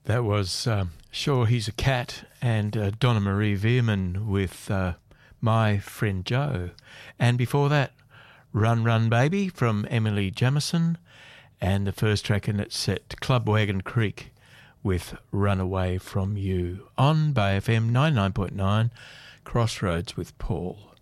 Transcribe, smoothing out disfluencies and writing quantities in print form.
That was Sure He's a Cat and Donna Marie Veerman with My Friend Joe. And before that, Run Run Baby from Emily Jamison, and the first track in that set, Club Wagon Creek with Run Away From You on Bay FM 99.9, Crossroads with Paul.